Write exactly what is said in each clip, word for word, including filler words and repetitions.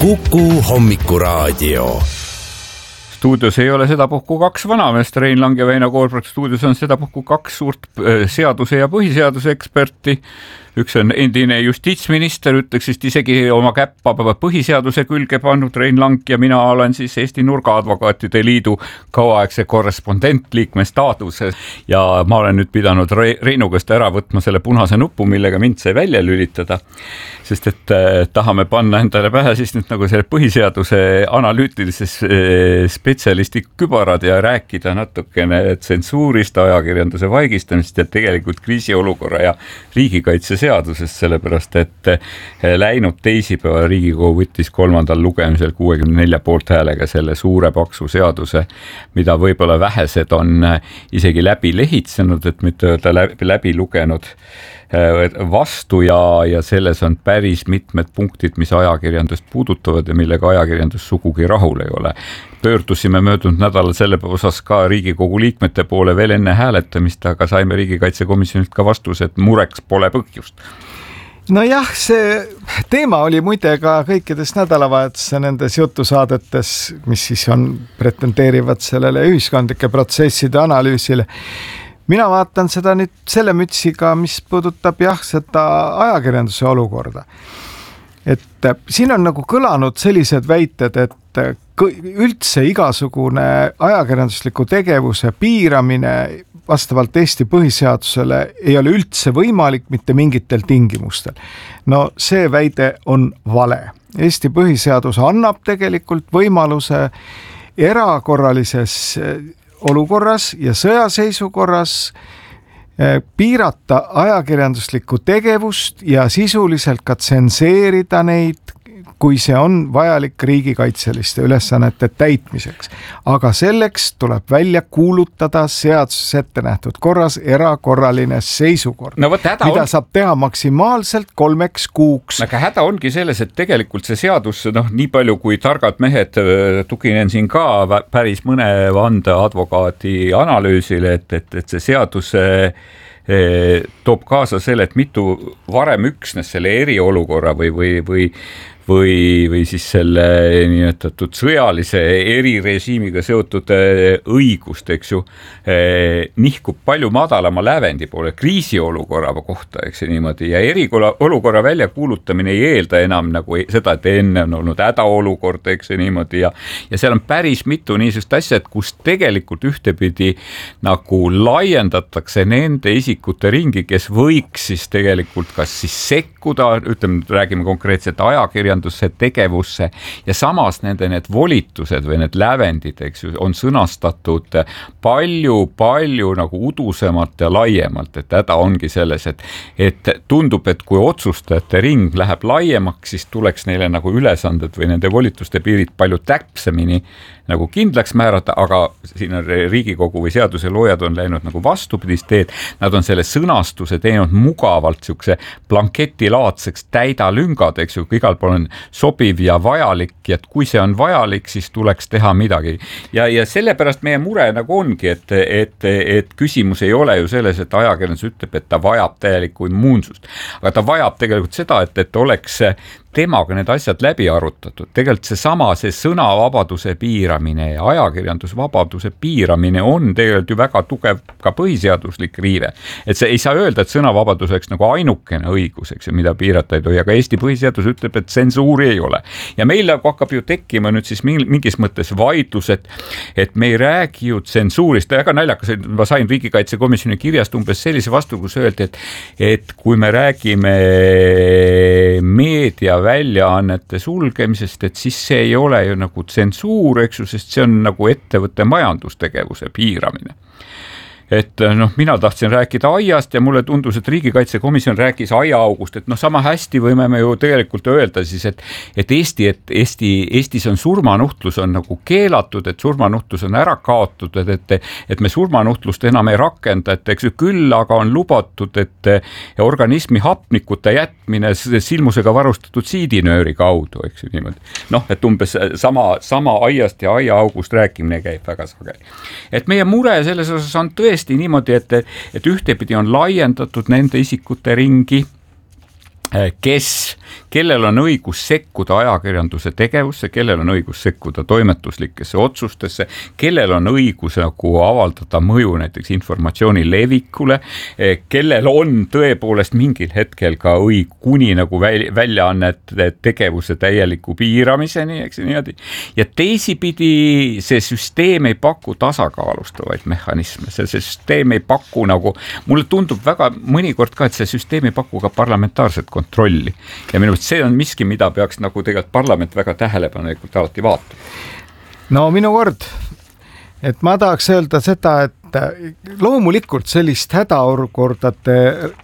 Kuku Hommikuraadio. Stuudios ei ole sedapuhku kaks vanameest, Rein Lang ja Väino Koorberg. Stuudios on sedapuhku kaks suurt seaduse ja põhiseaduse eksperti. Üks on endine justiitsminister, ütleks vist isegi oma käppa põhiseaduse külge pannud Rein Lang ja mina olen siis Eesti Nurgaadvokaatide Liidu kauaaegse korrespondentliikme staatuses ja ma olen nüüd pidanud Reinu käest ära võtma selle punase nupu, millega mind sai välja lülitada, sest et tahame panna endale pähe siis nüüd nagu selle põhiseaduse analüütilises spetsialisti kübarad ja rääkida natukene tsensuurist, ajakirjanduse vaigistamist ja tegelikult kriisiolukorra ja riigikaitse seadusest, sellepärast et läinud teisipäeva Riigikogu võttis kolmandal lugemisel kuuekümne nelja poolthäälega selle suure paksu seaduse, mida võib-olla vähesed on isegi läbi lehitsenud, et mitte öelda läbi, läbi lugenud vastu ja, ja selles on päris mitmed punktid, mis ajakirjandust puudutavad ja millega ajakirjandus sugugi rahul ei ole. Pöördusime möödunud nädalal selle osas ka Riigikogu liikmete poole veel enne hääletamist, aga saime riigikaitsekomisjonilt ka vastuse, et mureks pole põhjust. Nojah, see teema oli muide ka kõikides nädalavahetuse nendes jutusaadetes, mis siis on, pretendeerivad sellele ühiskondlike protsesside analüüsile. Mina vaatan seda nüüd selle mütsiga, mis puudutab jah, seda ajakirjanduse olukorda. Et siin on nagu kõlanud sellised väited, et üldse igasugune ajakirjandusliku tegevuse piiramine vastavalt Eesti põhiseadusele ei ole üldse võimalik mitte mingitel tingimustel. No see väide on vale. Eesti põhiseadus annab tegelikult võimaluse erakorralises olukorras ja sõjaseisukorras piirata ajakirjanduslikku tegevust ja sisuliselt ka tsenseerida neid, kui see on vajalik riigikaitseliste ülesannete täitmiseks. Aga selleks tuleb välja kuulutada seaduses ette nähtud korras erakorraline seisukord, no, võt, mida on... saab teha maksimaalselt kolmeks kuuks. Aga häda ongi selles, et tegelikult see seadus, noh, nii palju kui targad mehed, tuginen siin ka päris mõne vandeadvokaadi analüüsile, et, et, et see seadus toob kaasa selle, et mitu varem üksnes selle eriolukorra või, või, või või, või siis selle niinetatud sõjalise erirežiimiga seotud õigust, eks ju, nihkub palju madalama lävendi poole kriisiolukorra kohta, eks ju niimoodi, ja eriolukorra väljakuulutamine ei eelda enam nagu seda, et enne on olnud hädaolukord, eks ju niimoodi, ja, ja seal on päris mitu niisugust asja, et kus tegelikult ühtepidi nagu laiendatakse nende isikute ringi, kes võiks siis tegelikult kas siis sekkuda, ütleme, räägime konkreetselt ajakirjandusest, tegevusse ja samas nende need volitused või need lävendid, eks ju, on sõnastatud palju, palju nagu udusemalt ja laiemalt, et häda ongi selles, et, et tundub, et kui otsustajate ring läheb laiemaks, siis tuleks neile nagu ülesanded või nende volituste piirid palju täpsemini nagu kindlaks määrata, aga siin on Riigikogu või seaduse loojad on läinud nagu vastupidist teed, nad on selle sõnastuse teinud mugavalt siukse blanketilaadseks täida lüngad, eks ju, igal pool on sobiv ja vajalik ja et kui see on vajalik, siis tuleks teha midagi. Ja, ja sellepärast meie mure nagu ongi, et, et, et küsimus ei ole ju selles, et ajakirjandus ütleb, et ta vajab täielikku immuunsust, aga ta vajab tegelikult seda, et, et oleks temaga need asjad läbi arutatud. Tegelikult see sama, see sõnavabaduse piiramine ja ajakirjandusvabaduse piiramine on tegelikult ju väga tugev ka põhiseaduslik riive. Et see ei saa öelda, et sõnavabaduseks nagu ainukene õigus, eks, mida piirata ei tohi, aga Eesti põhiseadus ütleb, et tsensuuri ei ole. Ja meil hakkab ju tekkima nüüd siis mingis mõttes vaidlus, et, et me ei räägi ju tsensuurist. Väga naljakas, ma sain riigikaitsekomisjoni kirjast umbes sellise vastu, kus öeldi, et, et kui me räägime meedia väljaannete sulgemisest, et siis see ei ole ju nagu tsensuur, eks ju, sest see on nagu ettevõtte majandustegevuse piiramine. Et noh, mina tahtsin rääkida aiast ja mulle tundus, et riigikaitsekomisjon rääkis aiaaugust, et noh, sama hästi võime me ju tegelikult öelda siis, et, et Eesti, et Eesti, Eestis on surmanuhtlus on nagu keelatud, et surmanuhtlus on ära kaotud, et, et, et me surmanuhtlust enam ei rakenda, et eks ju küll, aga on lubatud, et organismi hapnikuta jätmine silmusega varustatud siidinööri kaudu, eks ju niimoodi. Noh, et umbes sama, sama aiast ja aiaaugust rääkimine käib väga sageli. Et meie mure selles osas on tõesti niimoodi, et, et ühtepidi on laiendatud nende isikute ringi, kes, kellel on õigus sekkuda ajakirjanduse tegevusse, kellel on õigus sekkuda toimetuslikesse otsustesse, kellel on õigus nagu avaldada mõju näiteks informatsiooni levikule, kellel on tõepoolest mingil hetkel ka õig kuni nagu väljaannete tegevuse täieliku piiramiseni, eks niimoodi. Ja teisipidi see süsteem ei paku tasakaalustavaid mehhanisme, see, see süsteem ei paku nagu, mulle tundub väga mõnikord ka, et see süsteem ei paku ka parlamentaarset kontrolli. Ja minu see on miski, mida peaks nagu tegelikult parlament väga tähelepanelikult alati vaatama. No minu kord, et ma tahaks öelda seda, et loomulikult sellist hädaolukordade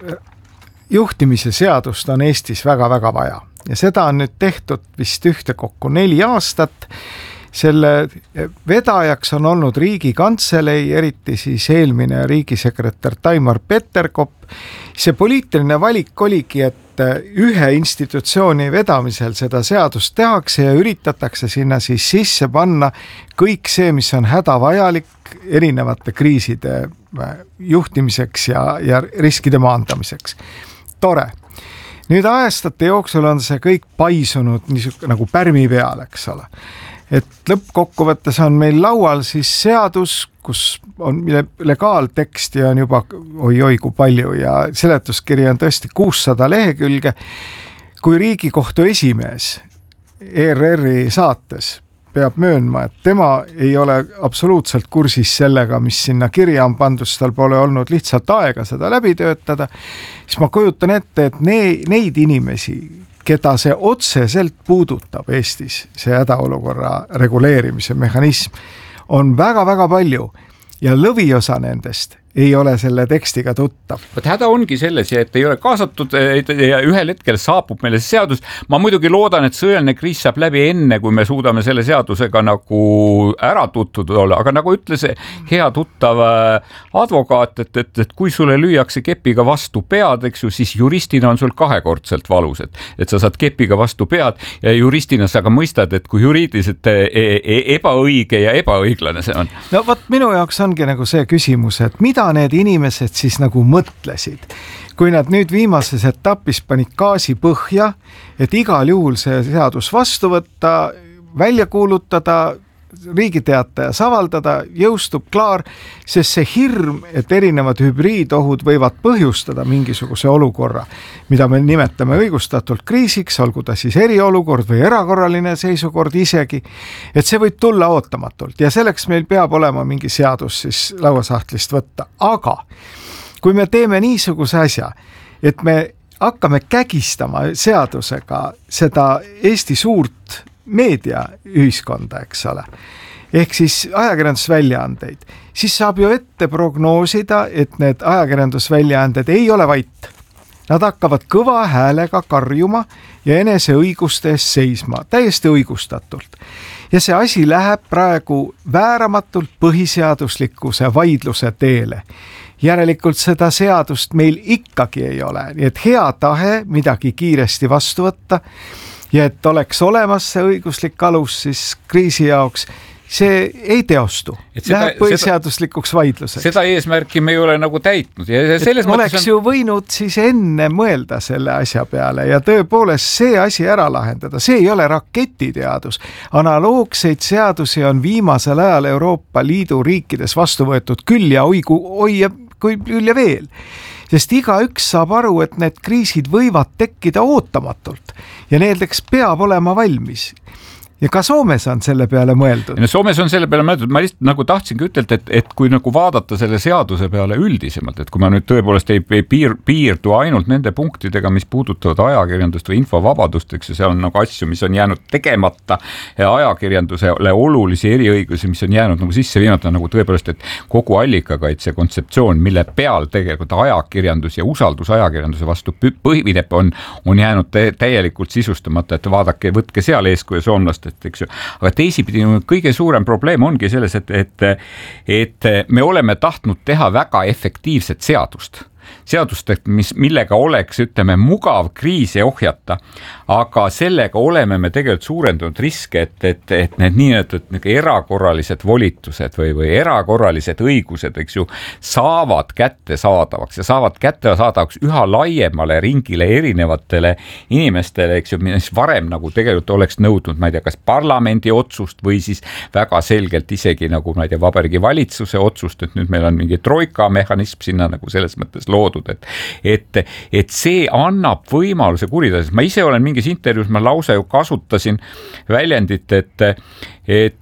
juhtimise seadust on Eestis väga-väga vaja. Ja seda on nüüd tehtud vist ühtekokku neli aastat. Selle vedajaks on olnud Riigikantselei, eriti siis eelmine riigisekretär Taimar Peterkop. See poliitiline valik oligi, et ühe institutsiooni vedamisel seda seadust tehakse ja üritatakse sinna siis sisse panna kõik see, mis on hädavajalik erinevate kriiside juhtimiseks ja, ja riskide maandamiseks. Tore. Nüüd aastate jooksul on see kõik paisunud niisugune nagu pärmi peal, eks ole. Et lõppkokkuvõttes on meil laual siis seadus, kus on legaalteksti on juba oi-oi kui palju ja seletuskiri on tõesti kuussada lehekülge. Kui Riigikohtu esimees E R R-i saates peab möönma, et tema ei ole absoluutselt kursis sellega, mis sinna kirja on pandud, tal pole olnud lihtsalt aega seda läbi töötada, siis ma kujutan ette, et neid inimesi, keda see otseselt puudutab Eestis, see hädaolukorra reguleerimise mehhanism, on väga-väga palju ja lõviosa nendest ei ole selle tekstiga tuttav. Võt häda ongi selles, et ei ole kaasatud ja ühel hetkel saabub meile see seadus. Ma muidugi loodan, et sõjaline kriis saab läbi enne, kui me suudame selle seadusega nagu ära tutvuda olla, aga nagu ütles hea tuttav advokaat, et, et, et kui sulle lüüakse kepiga vastu pead, eks ju, siis juristina on sul kahekordselt valus, et, et sa saad kepiga vastu pead ja juristina sa ka mõistad, et kui juriidiliselt ebaõige ja ebaõiglane see on. No võt minu jaoks ongi nagu see küsimus, et mida need inimesed siis nagu mõtlesid, kui nad nüüd viimases etapis panid gaasi põhja, et igal juhul see seadus vastu võtta, välja kuulutada, riigiteatajas avaldada, jõustub klaar, sest see hirm, et erinevad hübriidohud võivad põhjustada mingisuguse olukorra, mida me nimetame õigustatult kriisiks, olgu ta siis eriolukord või erakorraline seisukord isegi, et see võib tulla ootamatult ja selleks meil peab olema mingi seadus siis lauasahtlist võtta. Aga kui me teeme niisuguse asja, et me hakkame kägistama seadusega seda Eesti suurt meediaühiskonda, eks ole, ehk siis ajakirjandusväljaandeid, siis saab ju ette prognoosida, et need ajakirjandusväljaanded ei ole vait. Nad hakkavad kõva häälega karjuma ja enese õiguste eest seisma, täiesti õigustatult. Ja see asi läheb praegu vääramatult põhiseaduslikkuse vaidluse teele. Järelikult seda seadust meil ikkagi ei ole, nii et hea tahe midagi kiiresti vastu võtta ja et oleks olemas see õiguslik alus siis kriisi jaoks, see ei teostu. Läheb põhiseaduslikuks vaidluseks. Seda eesmärki me ei ole nagu täitnud. Ja selles oleks on... ju võinud siis enne mõelda selle asja peale ja tõepoolest see asi ära lahendada. See ei ole raketiteadus. Analoogseid seadusi on viimasel ajal Euroopa Liidu riikides vastu võetud küll ja oi, oi ja kui küll ja veel. Sest igaüks saab aru, et need kriisid võivad tekkida ootamatult ja needeks peab olema valmis. Ja ka Soomes on selle peale mõeldud. Ja Soomes on selle peale mõeldud. Ma lihtsalt nagu tahtsingi ütelda, et, et kui nagu vaadata selle seaduse peale üldisemalt, et kui ma nüüd tõepoolest ei, ei piir, piirdu ainult nende punktidega, mis puudutavad ajakirjandust või infovabadust, eks seal on nagu asju, mis on jäänud tegemata ja ajakirjandusele olulisi eriõigusi, mis on jäänud nagu sisse viimata, nagu tõepoolest, et kogu allikakaitse kontseptsioon, mille peal tegelikult ajakirjandus ja usaldus ajakirjanduse vastu põhineb, on, on jäänud täielikult sisustamata, et vaadake, võtke seal eeskuju soomlast, eks ju. Aga teisipidi kõige suurem probleem ongi selles, et, et, et me oleme tahtnud teha väga efektiivset seadust. seadustest, mis, millega oleks, ütleme, mugav kriise ohjata, aga sellega oleme me tegelikult suurendanud riske, et, et, et need nii-öelda erakorralised volitused või, või erakorralised õigused, eks ju, saavad kättesaadavaks ja saavad kättesaadavaks üha laiemale ringile erinevatele inimestele, eks ju, mis varem nagu tegelikult oleks nõudnud, ma ei tea, kas parlamendi otsust või siis väga selgelt isegi nagu, ma ei tea, Vabariigi Valitsuse otsust, et nüüd meil on mingi troika mehhanism sinna nagu selles mõttes loodud, et, et, et see annab võimaluse kuritarvitada. Ma ise olen mingis intervjuus, ma lausa ju kasutasin väljendit, et, et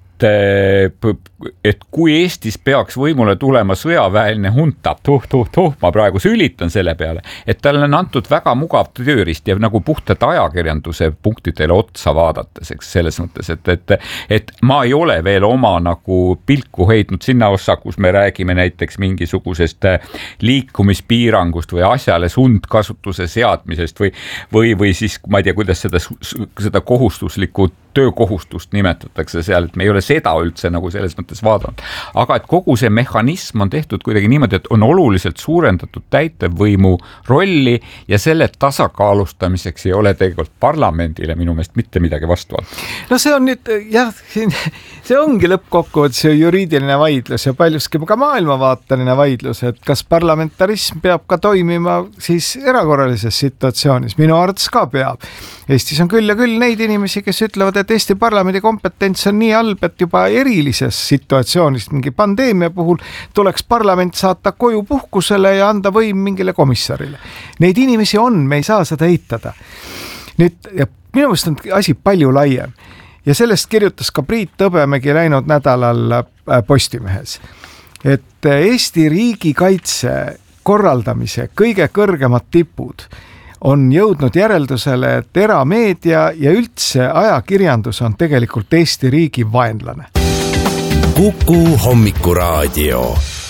et kui Eestis peaks võimule tulema sõjaväeline hunta, tuh, tuh, tuh, ma praegu sülitan selle peale, et talle on antud väga mugav tööriist ja nagu puhtalt ajakirjanduse punktidele otsa vaadates, eks selles mõttes, et, et, et ma ei ole veel oma nagu pilku heidnud sinna ossa, kus me räägime näiteks mingisugusest liikumispiirangust või asjale sundkasutuse seadmisest või, või, või siis ma ei tea, kuidas seda, seda kohustuslikku töökohustust nimetatakse seal, et me ei ole seda üldse nagu selles mõttes vaadanud. Aga et kogu see mehhanism on tehtud kuidagi niimoodi, et on oluliselt suurendatud täitevvõimu rolli ja selle tasakaalustamiseks ei ole tegelikult parlamendile minu meelest mitte midagi vastu olnud. No see on nüüd, jah, see ongi lõppkokkuvõttes see juriidiline vaidlus ja paljuski ka maailmavaateline vaidlus, et kas parlamentarism peab ka toimima siis erakorralises situatsioonis. Minu arvates ka peab. Eestis on küll ja küll neid inimesi, kes ütlevad, et Eesti parlamendi kompetents on nii halb, et juba erilises situatsioonis, mingi pandeemia puhul tuleks parlament saata koju puhkusele ja anda võim mingile komissarile. Neid inimesi on, me ei saa seda eitada. Nüüd, ja minu meelest on asi palju laiem ja sellest kirjutas ka Priit Hõbemägi läinud nädalal Postimehes, et Eesti riigikaitse korraldamise kõige kõrgemad tipud on jõudnud järeldusele, et erameedia ja üldse ajakirjandus on tegelikult Eesti riigi vaenlane. Kuku Hommikuraadio.